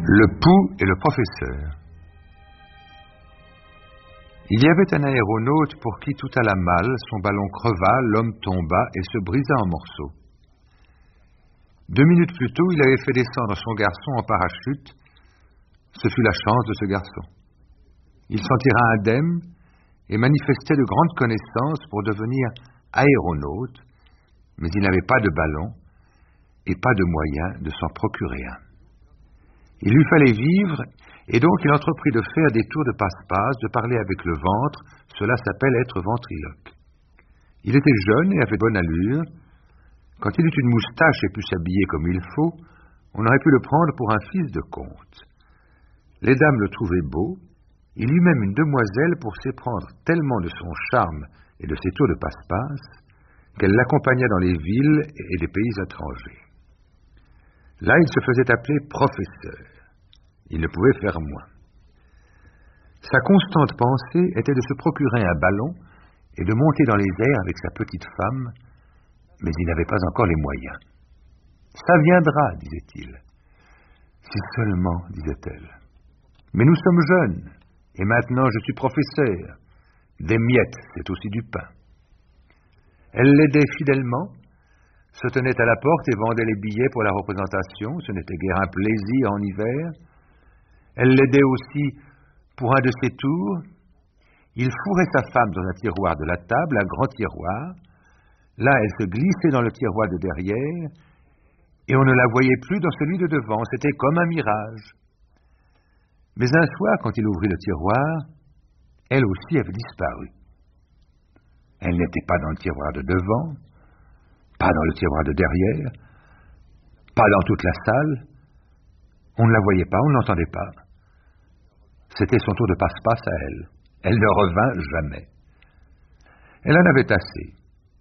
Le Pou et le professeur. Il y avait un aéronaute pour qui tout alla mal, son ballon creva, l'homme tomba et se brisa en morceaux. 2 minutes plus tôt, il avait fait descendre son garçon en parachute. Ce fut la chance de ce garçon. Il s'en tira indemne et manifestait de grandes connaissances pour devenir aéronaute, mais il n'avait pas de ballon et pas de moyen de s'en procurer un. Il lui fallait vivre, et donc il entreprit de faire des tours de passe-passe, de parler avec le ventre. Cela s'appelle être ventriloque. Il était jeune et avait bonne allure. Quand il eut une moustache et put s'habiller comme il faut, on aurait pu le prendre pour un fils de comte. Les dames le trouvaient beau. Il eut même une demoiselle pour s'éprendre tellement de son charme et de ses tours de passe-passe qu'elle l'accompagna dans les villes et les pays étrangers. Là, il se faisait appeler professeur. Il ne pouvait faire moins. Sa constante pensée était de se procurer un ballon et de monter dans les airs avec sa petite femme, mais il n'avait pas encore les moyens. « Ça viendra, disait-il. »« Si seulement, disait-elle. Mais nous sommes jeunes, et maintenant je suis professeur. Des miettes, c'est aussi du pain. » Elle l'aidait fidèlement, se tenait à la porte et vendait les billets pour la représentation. Ce n'était guère un plaisir en hiver. Elle l'aidait aussi pour un de ses tours. Il fourrait sa femme dans un tiroir de la table, un grand tiroir. Là, elle se glissait dans le tiroir de derrière, et on ne la voyait plus dans celui de devant. C'était comme un mirage. Mais un soir, quand il ouvrit le tiroir, elle aussi avait disparu. Elle n'était pas dans le tiroir de devant, pas dans le tiroir de derrière, pas dans toute la salle. On ne la voyait pas, on ne l'entendait pas. C'était son tour de passe-passe à elle. Elle ne revint jamais. Elle en avait assez.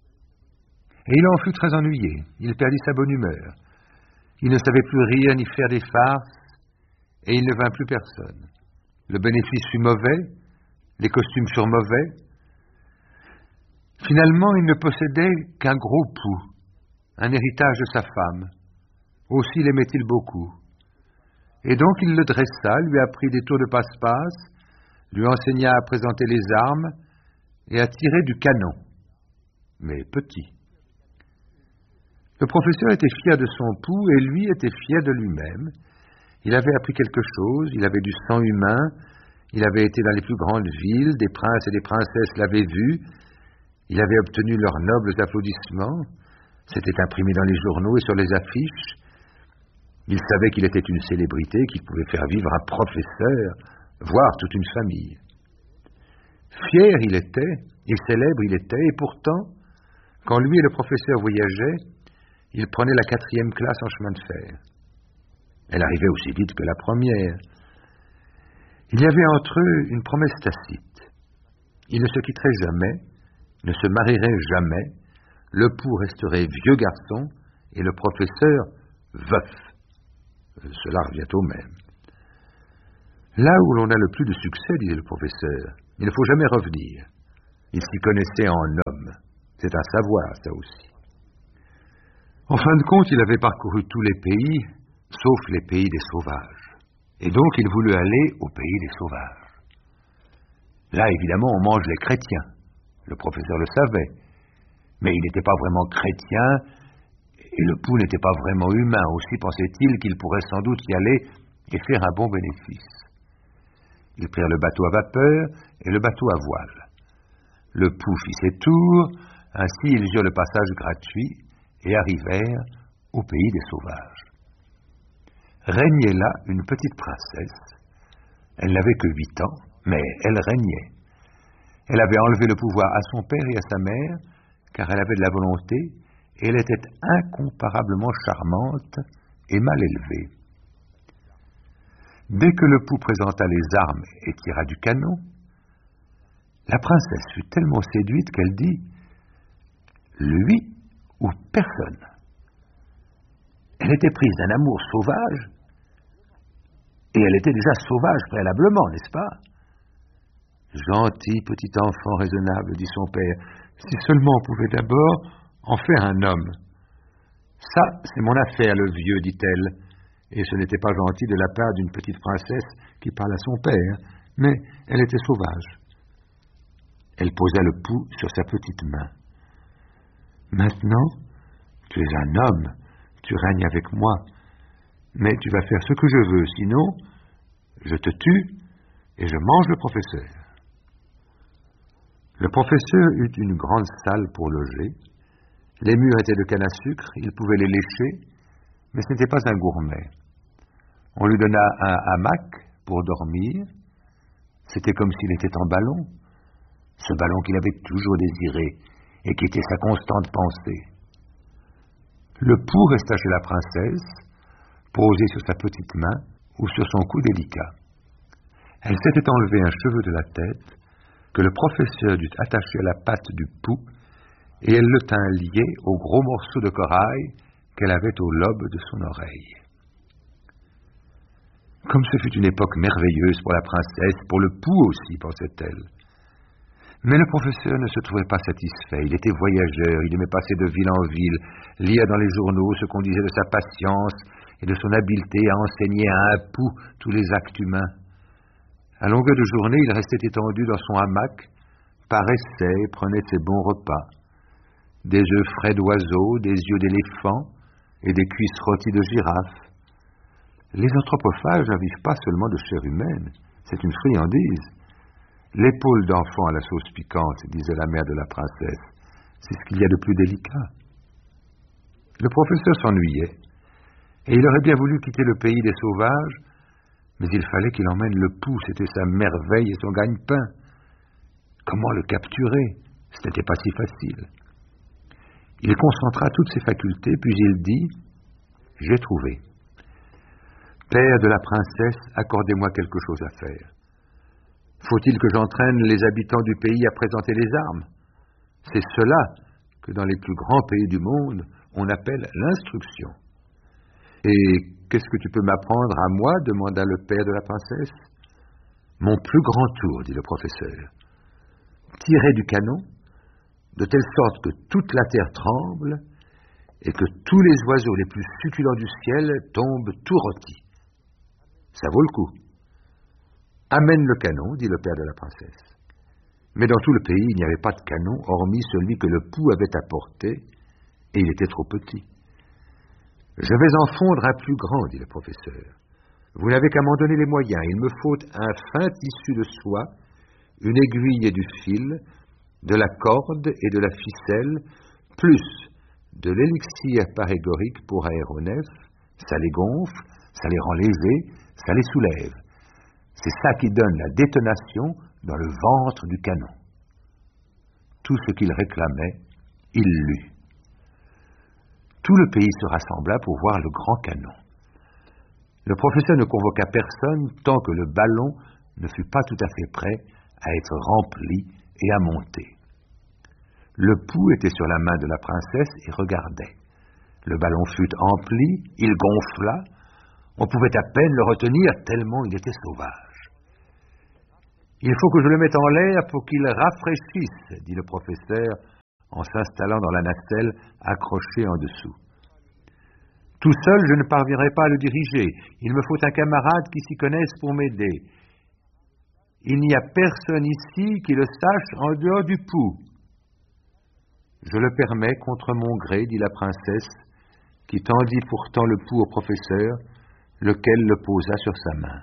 Et il en fut très ennuyé. Il perdit sa bonne humeur. Il ne savait plus rire ni faire des farces, et il ne vint plus personne. Le bénéfice fut mauvais, les costumes furent mauvais. Finalement, il ne possédait qu'un gros pou, un héritage de sa femme. Aussi l'aimait-il beaucoup. Et donc il le dressa, lui apprit des tours de passe-passe, lui enseigna à présenter les armes et à tirer du canon, mais petit. Le professeur était fier de son pou et lui était fier de lui-même. Il avait appris quelque chose, il avait du sang humain, il avait été dans les plus grandes villes, des princes et des princesses l'avaient vu, il avait obtenu leurs nobles applaudissements, c'était imprimé dans les journaux et sur les affiches. Il savait qu'il était une célébrité, qu'il pouvait faire vivre un professeur, voire toute une famille. Fier il était, et célèbre il était, et pourtant, quand lui et le professeur voyageaient, il prenait la 4e classe en chemin de fer. Elle arrivait aussi vite que la première. Il y avait entre eux une promesse tacite. Ils ne se quitteraient jamais, ne se marieraient jamais, le pou resterait vieux garçon et le professeur veuf. Cela revient au même. Là où l'on a le plus de succès, disait le professeur, il ne faut jamais revenir. Il s'y connaissait en homme. C'est un savoir, ça aussi. En fin de compte, il avait parcouru tous les pays, sauf les pays des sauvages. Et donc, il voulut aller au pays des sauvages. Là, évidemment, on mange les chrétiens. Le professeur le savait. Mais il n'était pas vraiment chrétien, et le pou n'était pas vraiment humain. Aussi pensait-il qu'il pourrait sans doute y aller et faire un bon bénéfice. Ils prirent le bateau à vapeur et le bateau à voile. Le pou fit ses tours, ainsi ils eurent le passage gratuit et arrivèrent au pays des sauvages. Régnait là une petite princesse. Elle n'avait que 8 ans, mais elle régnait. Elle avait enlevé le pouvoir à son père et à sa mère, car elle avait de la volonté, et elle était incomparablement charmante et mal élevée. Dès que le pou présenta les armes et tira du canon, la princesse fut tellement séduite qu'elle dit « Lui ou personne ». Elle était prise d'un amour sauvage, et elle était déjà sauvage préalablement, n'est-ce pas? « Gentil petit enfant raisonnable, dit son père, si seulement on pouvait d'abord en faire un homme. »« Ça, c'est mon affaire, le vieux, dit-elle, et ce n'était pas gentil de la part d'une petite princesse qui parle à son père, mais elle était sauvage. Elle posa le pouls sur sa petite main. « Maintenant, tu es un homme, tu règnes avec moi, mais tu vas faire ce que je veux, sinon, je te tue et je mange le professeur. » Le professeur eut une grande salle pour loger. Les murs étaient de canne à sucre, il pouvait les lécher, mais ce n'était pas un gourmet. On lui donna un hamac pour dormir. C'était comme s'il était en ballon, ce ballon qu'il avait toujours désiré et qui était sa constante pensée. Le pouls resta chez la princesse, posé sur sa petite main ou sur son cou délicat. Elle s'était enlevé un cheveu de la tête que le professeur dut attacher à la patte du pouls, et elle le tint lié au gros morceau de corail qu'elle avait au lobe de son oreille. Comme ce fut une époque merveilleuse pour la princesse, pour le pouls aussi, pensait-elle. Mais le professeur ne se trouvait pas satisfait. Il était voyageur, il aimait passer de ville en ville, lire dans les journaux ce qu'on disait de sa patience et de son habileté à enseigner à un pouls tous les actes humains. À longueur de journée, il restait étendu dans son hamac, paraissait et prenait ses bons repas. Des œufs frais d'oiseaux, des yeux d'éléphant et des cuisses rôties de girafe. Les anthropophages ne vivent pas seulement de chair humaine, c'est une friandise. L'épaule d'enfant à la sauce piquante, disait la mère de la princesse, c'est ce qu'il y a de plus délicat. Le professeur s'ennuyait, et il aurait bien voulu quitter le pays des sauvages, mais il fallait qu'il emmène le pouls, c'était sa merveille et son gagne-pain. Comment le capturer? Ce n'était pas si facile. Il concentra toutes ses facultés, puis il dit « J'ai trouvé. Père de la princesse, accordez-moi quelque chose à faire. Faut-il que j'entraîne les habitants du pays à présenter les armes? C'est cela que dans les plus grands pays du monde, on appelle l'instruction. Et qu'est-ce que tu peux m'apprendre à moi? Demanda le père de la princesse. Mon plus grand tour, dit le professeur. Tirer du canon, de telle sorte que toute la terre tremble et que tous les oiseaux les plus succulents du ciel tombent tout rôtis. Ça vaut le coup. Amène le canon, dit le père de la princesse. Mais dans tout le pays, il n'y avait pas de canon, hormis celui que le pouls avait apporté, et il était trop petit. Je vais en fondre un plus grand, dit le professeur. Vous n'avez qu'à m'en donner les moyens. Il me faut un fin tissu de soie, une aiguille et du fil, de la corde et de la ficelle, plus de l'élixir parégorique pour aéronefs. Ça les gonfle, ça les rend légers, ça les soulève. C'est ça qui donne la détonation dans le ventre du canon. Tout ce qu'il réclamait, il l'eut. Tout le pays se rassembla pour voir le grand canon. Le professeur ne convoqua personne tant que le ballon ne fut pas tout à fait prêt à être rempli et à monter. Le pouls était sur la main de la princesse et regardait. Le ballon fut empli, il gonfla, on pouvait à peine le retenir tellement il était sauvage. Il faut que je le mette en l'air pour qu'il rafraîchisse, dit le professeur en s'installant dans la nacelle accrochée en dessous. Tout seul, je ne parviendrai pas à le diriger. Il me faut un camarade qui s'y connaisse pour m'aider. Il n'y a personne ici qui le sache en dehors du pouls. Je le permets contre mon gré, dit la princesse, qui tendit pourtant le pouls au professeur, lequel le posa sur sa main.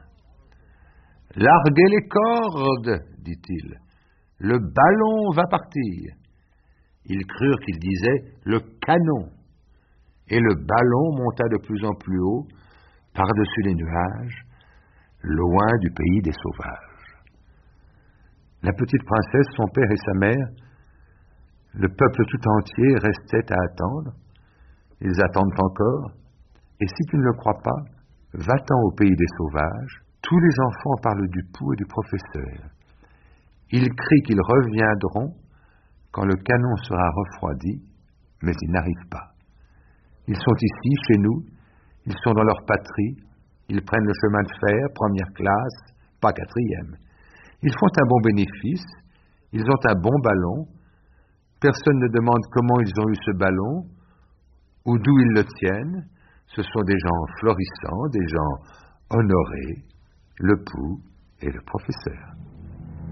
« Larguez les cordes, dit-il. Le ballon va partir. » Ils crurent qu'il disait « le canon ». Et le ballon monta de plus en plus haut, par-dessus les nuages, loin du pays des sauvages. La petite princesse, son père et sa mère, le peuple tout entier restait à attendre. Ils attendent encore. Et si tu ne le crois pas, va-t'en au pays des sauvages. Tous les enfants parlent du pouls et du professeur. Ils crient qu'ils reviendront quand le canon sera refroidi, mais ils n'arrivent pas. Ils sont ici, chez nous, ils sont dans leur patrie, ils prennent le chemin de fer, première classe, pas quatrième. Ils font un bon bénéfice, ils ont un bon ballon, personne ne demande comment ils ont eu ce ballon, ou d'où ils le tiennent, Ce sont des gens florissants, des gens honorés, le pouls et le professeur.